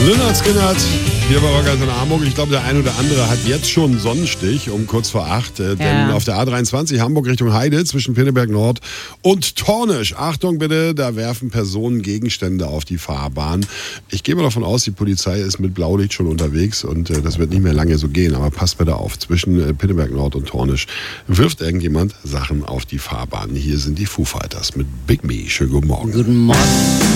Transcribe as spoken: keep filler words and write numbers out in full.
Lynyrd Skynyrd, hier bei Rock in Hamburg. Ich glaube, der ein oder andere hat jetzt schon einen Sonnenstich um kurz vor acht. Äh, ja. Denn auf der A dreiundzwanzig Hamburg Richtung Heide zwischen Pinneberg Nord und Tornisch. Achtung bitte, da werfen Personen Gegenstände auf die Fahrbahn. Ich gehe mal davon aus, die Polizei ist mit Blaulicht schon unterwegs und äh, das wird nicht mehr lange so gehen. Aber passt bitte auf, zwischen äh, Pinneberg Nord und Tornisch wirft irgendjemand Sachen auf die Fahrbahn. Hier sind die Foo Fighters mit Big Me. Schönen guten Morgen. Guten Morgen.